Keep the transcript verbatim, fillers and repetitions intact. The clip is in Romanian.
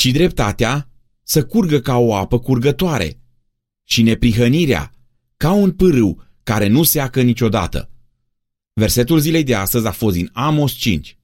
ci dreptatea să curgă ca o apă curgătoare și neprihănirea ca un pârâu care nu seacă niciodată. Versetul zilei de astăzi a fost din Amos cinci.